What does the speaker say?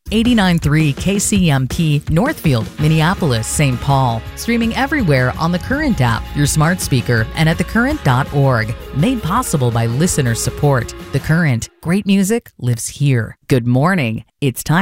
89.3 KCMP, Northfield, Minneapolis, St. Paul. Streaming everywhere on the Current app, your smart speaker, and at thecurrent.org. Made possible by listener support. The Current. Great music lives here. Good morning. It's time.